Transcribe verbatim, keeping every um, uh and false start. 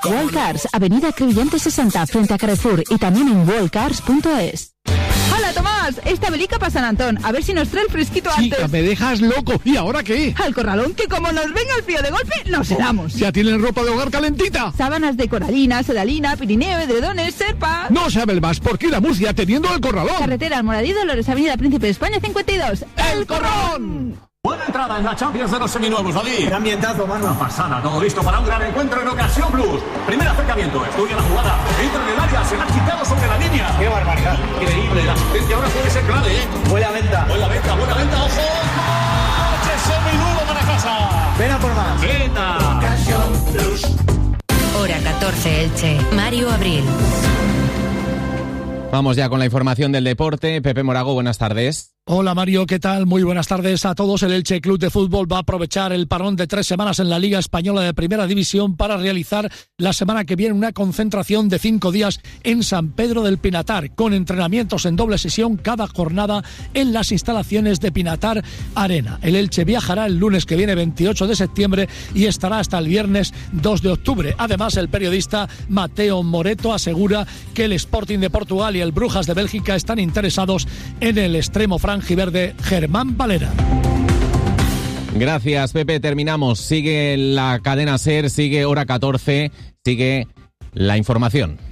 Wallcars, Avenida Crevillente sesenta, frente a Carrefour, y también en wallcars punto es. ¡Hola, Tomás! Esta velica para San Antón. A ver si nos trae el fresquito antes. Chica, me dejas loco. ¿Y ahora qué? Al corralón, que como nos venga el frío de golpe, nos helamos. ¿Ya tienen ropa de hogar calentita? Sábanas de coralina, sedalina, pirineo, edredones, serpa. No sabe el más, porque ir a Murcia teniendo el corralón. Carretera Almoradí, Dolores, Avenida Príncipe de España cincuenta y dos. ¡El Corralón! Buena entrada en la Champions de los seminuevos, David. Qué ambientazo, mano. Una pasada, todo listo para un gran encuentro en Ocasión Plus. Primer acercamiento, estudia la jugada, entra en el área, se la ha quitado sobre la línea. Qué barbaridad. Increíble, la asistencia ahora puede ser clave, ¿eh? Buena venta. Buena venta, buena venta, ojo. ¡Coche seminuevo para casa! Ven a por más. ¡Venta! Ocasión Plus. Hora catorce, Elche. Mario Abril. Vamos ya con la información del deporte. Pepe Morago, buenas tardes. Hola Mario, ¿qué tal? Muy buenas tardes a todos. El Elche Club de Fútbol va a aprovechar el parón de tres semanas en la Liga Española de Primera División para realizar la semana que viene una concentración de cinco días en San Pedro del Pinatar, con entrenamientos en doble sesión cada jornada en las instalaciones de Pinatar Arena. El Elche viajará el lunes que viene, veintiocho de septiembre, y estará hasta el viernes dos de octubre. Además, el periodista Mateo Moreto asegura que el Sporting de Portugal y el Brujas de Bélgica están interesados en el extremo franjiverde Germán Valera. Gracias, Pepe. Terminamos. Sigue la cadena SER, sigue Hora catorce, sigue la información.